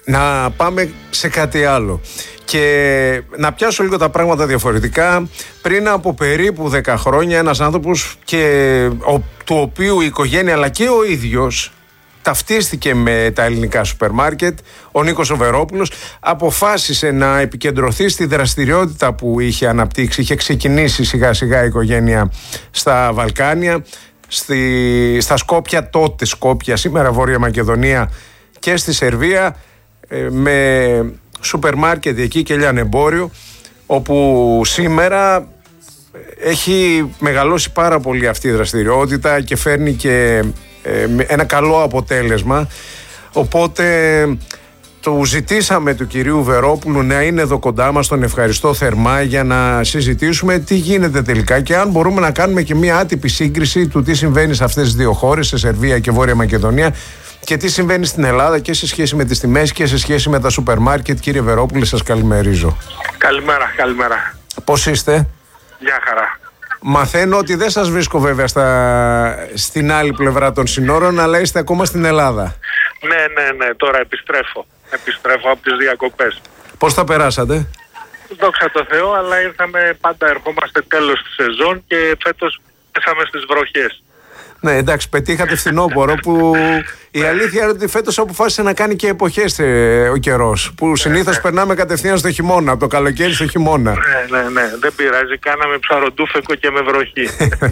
να πάμε σε κάτι άλλο και να πιάσω λίγο τα πράγματα διαφορετικά. Πριν από περίπου 10 χρόνια ένας άνθρωπος του οποίου η οικογένεια αλλά και ο ίδιος ταυτίστηκε με τα ελληνικά σούπερ μάρκετ, ο Νίκος ο Βερόπουλος, αποφάσισε να επικεντρωθεί στη δραστηριότητα που είχε αναπτύξει. Είχε ξεκινήσει σιγά σιγά η οικογένεια στα Βαλκάνια, στα Σκόπια, τότε Σκόπια, σήμερα Βόρεια Μακεδονία, και στη Σερβία, με σούπερ μάρκετ εκεί και λιανεμπόριο, όπου σήμερα έχει μεγαλώσει πάρα πολύ αυτή η δραστηριότητα και φέρνει και ένα καλό αποτέλεσμα. Οπότε του ζητήσαμε του κυρίου Βερόπουλου να είναι εδώ κοντά μας, τον ευχαριστώ θερμά, για να συζητήσουμε τι γίνεται τελικά και αν μπορούμε να κάνουμε και μια άτυπη σύγκριση του τι συμβαίνει σε αυτές τις δύο χώρες, σε Σερβία και Βόρεια Μακεδονία, και τι συμβαίνει στην Ελλάδα και σε σχέση με τις τιμές και σε σχέση με τα σούπερ μάρκετ. Κύριε Βερόπουλε, σας καλημερίζω. Καλημέρα. Πώς είστε? Γεια χαρά. Μαθαίνω ότι δεν σας βρίσκω βέβαια στην άλλη πλευρά των συνόρων, αλλά είστε ακόμα στην Ελλάδα. Ναι, τώρα επιστρέφω από τις διακοπές. Πώς τα περάσατε? Δόξα τω Θεώ, αλλά πάντα ερχόμαστε τέλος της σεζόν και φέτος πέσαμε στις βροχές. Ναι, εντάξει, πετύχατε φθινόπωρο, που η αλήθεια είναι ότι φέτος αποφάσισε να κάνει και εποχές ο καιρός, που συνήθως περνάμε κατευθείαν στο χειμώνα, από το καλοκαίρι στο χειμώνα. Ναι, δεν πειράζει, κάναμε ψαροντούφεκο και με βροχή.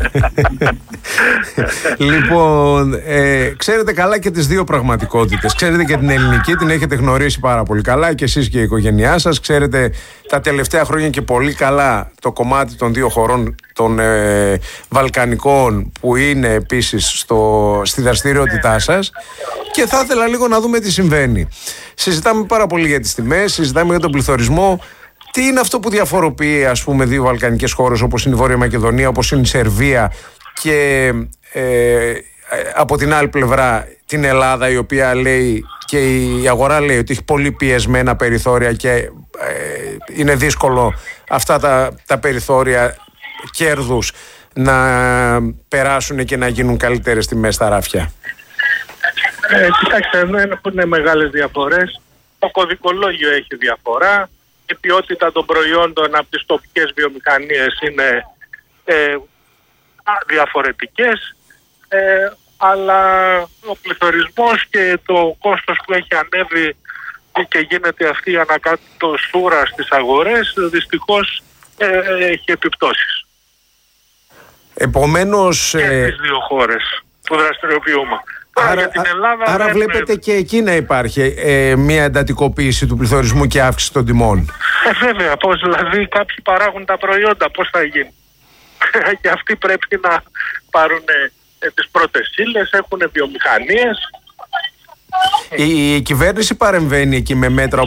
Λοιπόν, ξέρετε καλά και τις δύο πραγματικότητες. Ξέρετε και την ελληνική, την έχετε γνωρίσει πάρα πολύ καλά και εσείς και η οικογένειά σας. Ξέρετε τα τελευταία χρόνια και πολύ καλά το κομμάτι των δύο χωρών των Βαλκανικών, που είναι επίσης στη δραστηριότητά σας, και θα ήθελα λίγο να δούμε τι συμβαίνει. Συζητάμε πάρα πολύ για τις τιμές, συζητάμε για τον πληθωρισμό. Τι είναι αυτό που διαφοροποιεί, ας πούμε, δύο βαλκανικές χώρες όπως είναι η Βόρεια Μακεδονία, όπως είναι η Σερβία, και από την άλλη πλευρά την Ελλάδα, η οποία λέει και η αγορά λέει ότι έχει πολύ πιεσμένα περιθώρια και είναι δύσκολο αυτά τα περιθώρια κέρδους να περάσουν και να γίνουν καλύτερες τιμές στα ράφια? Κοιτάξτε, δεν έχουν μεγάλες διαφορές. Το κωδικολόγιο έχει διαφορά. Η ποιότητα των προϊόντων από τις τοπικές βιομηχανίες είναι διαφορετικές, αλλά ο πληθωρισμός και το κόστος που έχει ανέβει και γίνεται αυτή η ανακατοσούρα στις αγορές, δυστυχώς έχει επιπτώσεις. Επομένως, και στις δύο χώρες που δραστηριοποιούμε. Για την Ελλάδα, άρα βλέπετε και εκεί να υπάρχει μια εντατικοποίηση του πληθωρισμού και αύξηση των τιμών. Βέβαια, πώς δηλαδή κάποιοι παράγουν τα προϊόντα, πώς θα γίνει? Και αυτοί πρέπει να πάρουν τις πρώτες ύλες, έχουν βιομηχανίες. Η κυβέρνηση παρεμβαίνει εκεί με μέτρα